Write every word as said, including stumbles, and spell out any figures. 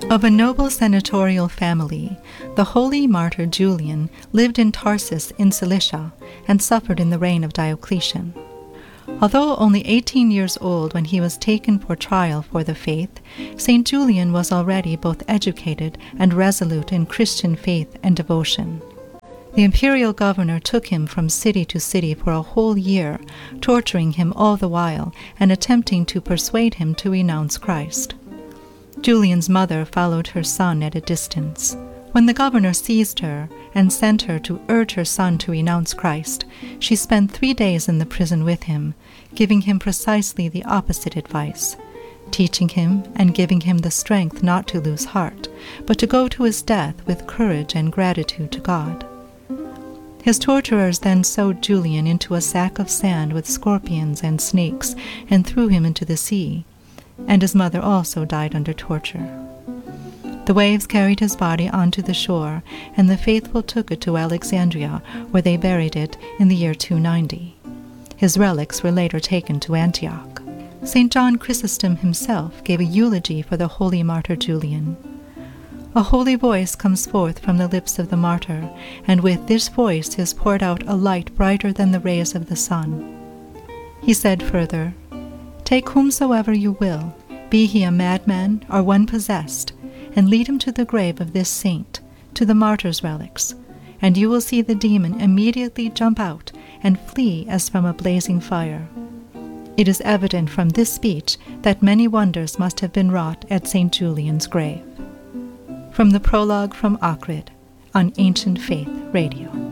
Of a noble senatorial family, the holy martyr Julian lived in Tarsus in Cilicia and suffered in the reign of Diocletian. Although only eighteen years old when he was taken for trial for the faith, Saint Julian was already both educated and resolute in Christian faith and devotion. The imperial governor took him from city to city for a whole year, torturing him all the while and attempting to persuade him to renounce Christ. Julian's mother followed her son at a distance. When the governor seized her and sent her to urge her son to renounce Christ, she spent three days in the prison with him, giving him precisely the opposite advice, teaching him and giving him the strength not to lose heart, but to go to his death with courage and gratitude to God. His torturers then sewed Julian into a sack of sand with scorpions and snakes and threw him into the sea, and his mother also died under torture. The waves carried his body onto the shore, and the faithful took it to Alexandria, where they buried it in the year two ninety. His relics were later taken to Antioch. Saint John Chrysostom himself gave a eulogy for the holy martyr Julian. A holy voice comes forth from the lips of the martyr, and with this voice is poured out a light brighter than the rays of the sun. He said further, "Take whomsoever you will, be he a madman or one possessed, and lead him to the grave of this saint, to the martyr's relics, and you will see the demon immediately jump out and flee as from a blazing fire." It is evident from this speech that many wonders must have been wrought at Saint Julian's grave. From the prologue from Ohrid on Ancient Faith Radio.